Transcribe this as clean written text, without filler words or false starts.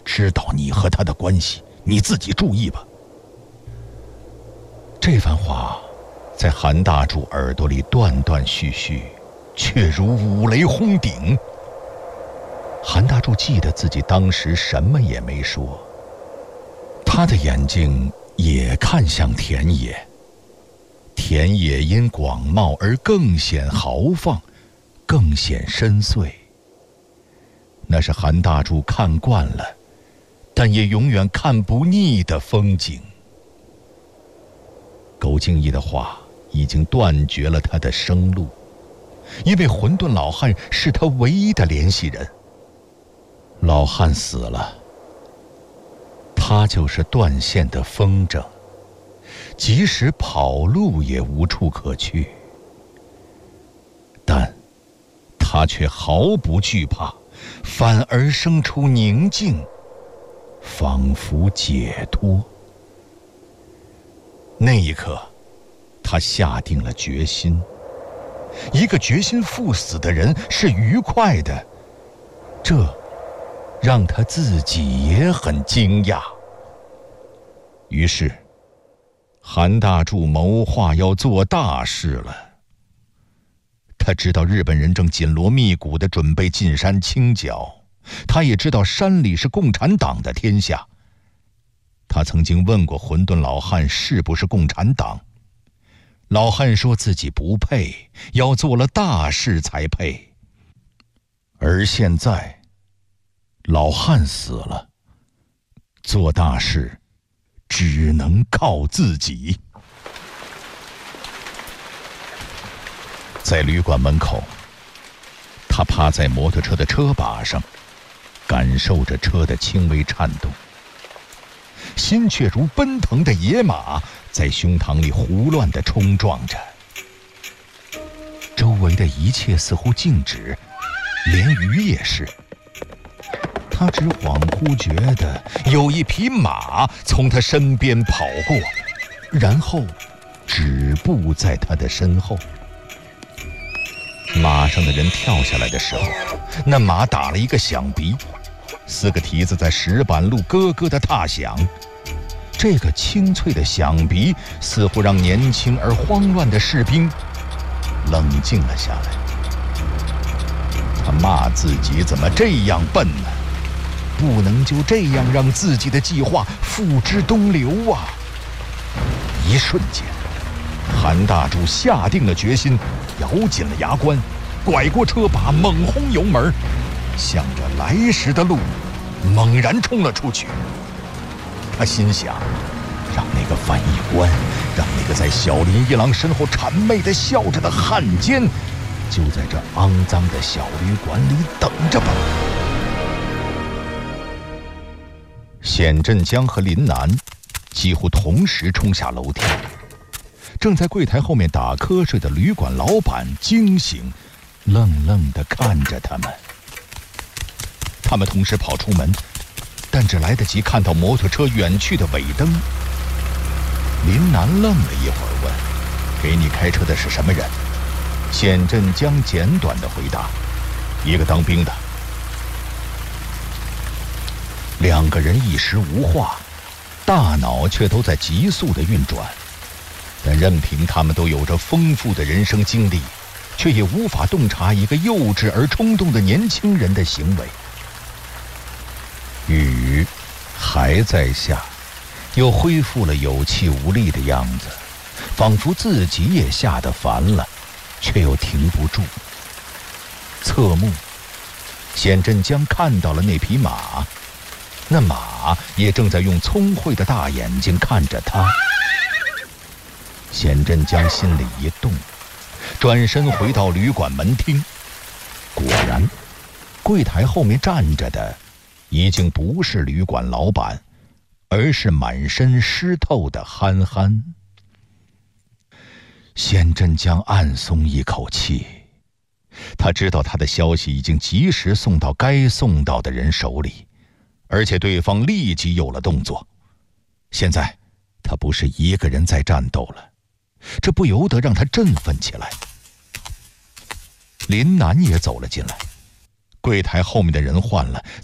知道你和他的关系，你自己注意吧。”这番话在韩大柱耳朵里断断续续，却如五雷轰顶。韩大柱记得自己当时什么也没说，他的眼睛也看向田野，田野因广袤而更显豪放，更显深邃。那是韩大柱看惯了，但也永远看不腻的风景。苟敬义的话已经断绝了他的生路，因为混沌老汉是他唯一的联系人。老汉死了，他就是断线的风筝，即使跑路也无处可去。但他却毫不惧怕，反而生出宁静，仿佛解脱。那一刻，他下定了决心。一个决心赴死的人是愉快的，这让他自己也很惊讶。于是，韩大柱谋划要做大事了。他知道日本人正紧锣密鼓地准备进山清剿，他也知道山里是共产党的天下。他曾经问过混沌老汉是不是共产党，老汉说自己不配，要做了大事才配。而现在，老汉死了，做大事只能靠自己。在旅馆门口，他趴在摩托车的车把上，感受着车的轻微颤动，心却如奔腾的野马，在胸膛里胡乱地冲撞着。周围的一切似乎静止，连鱼也是。他只恍惚觉得有一匹马从他身边跑过，然后止步在他的身后。马上的人跳下来的时候，那马打了一个响鼻，4个蹄子在石板路咯咯地踏响。这个清脆的响鼻似乎让年轻而慌乱的士兵冷静了下来。他骂自己怎么这样笨呢？不能就这样让自己的计划付之东流啊！一瞬间，韩大柱下定了决心，咬紧了牙关，拐过车把，猛轰油门，向着来时的路猛然冲了出去。他心想，让那个翻译官，让那个在小林一郎身后谄媚地笑着的汉奸，就在这肮脏的小旅馆里等着吧。显振江和林南几乎同时冲下楼梯，正在柜台后面打瞌睡的旅馆老板惊醒，愣愣地看着他们。他们同时跑出门，但只来得及看到摩托车远去的尾灯。林南愣了一会儿，问：“给你开车的是什么人？”显振江简短地回答：“一个当兵的。”2个人一时无话，大脑却都在急速地运转。但任凭他们都有着丰富的人生经历，却也无法洞察一个幼稚而冲动的年轻人的行为。雨还在下，又恢复了有气无力的样子，仿佛自己也吓得烦了，却又停不住。侧目，显振江看到了那匹马，那马也正在用聪慧的大眼睛看着他。显振江心里一动，转身回到旅馆门厅。果然，柜台后面站着的已经不是旅馆老板，而是满身湿透的憨憨。显振江暗松一口气，他知道他的消息已经及时送到该送到的人手里，而且对方立即有了动作。现在他不是一个人在战斗了，这不由得让他振奋起来。林南也走了进来，柜台后面的人换了，